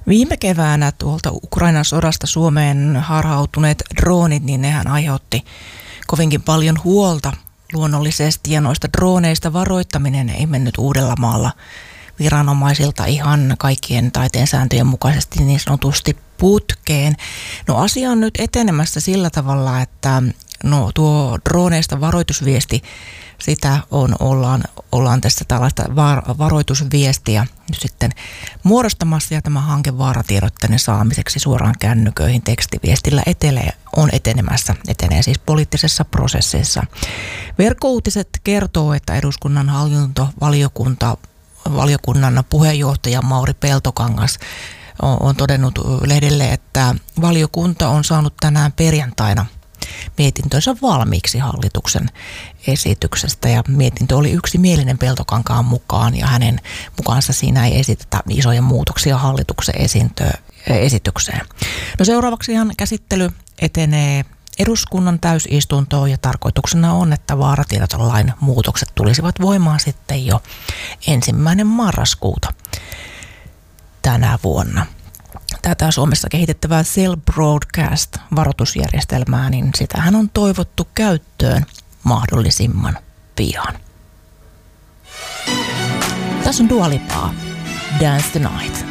Viime keväänä tuolta Ukrainan sodasta Suomeen harhautuneet droonit, niin nehän aiheutti kovinkin paljon huolta luonnollisesti. Ja noista drooneista varoittaminen ei mennyt Uudellamaalla viranomaisilta ihan kaikkien taiteen sääntöjen mukaisesti niin sanotusti putkeen. No asia on nyt etenemässä sillä tavalla, että tuo droneista varoitusviesti, sitä ollaan tässä tällaista varoitusviestiä nyt sitten muodostamassa, ja tämä hanke vaaratiedotteiden saamiseksi suoraan kännyköihin tekstiviestillä etenee siis poliittisessa prosessissa. Verkkouutiset kertoo, että eduskunnan hallintovaliokunnan puheenjohtaja Mauri Peltokangas on todennut lehdelle, että valiokunta on saanut tänään perjantaina mietintönsä valmiiksi hallituksen esityksestä, ja mietintö oli yksimielinen Peltokankaan mukaan, ja hänen mukaansa siinä ei esitetä isoja muutoksia hallituksen esitykseen. No seuraavaksihan käsittely etenee eduskunnan täysistuntoon, ja tarkoituksena on, että vaaratiedotelain muutokset tulisivat voimaan sitten jo 1. marraskuuta tänä vuonna. Tätä Suomessa kehitettävää Cell Broadcast-varoitusjärjestelmää, niin sitähän on toivottu käyttöön mahdollisimman pian. Tässä on Dua Lipaa, Dance the Night.